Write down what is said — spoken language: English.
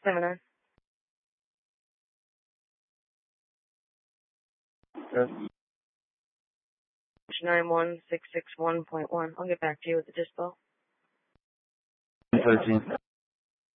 79. Yes. 91661.1. I'll get back to you with the dispo. 13.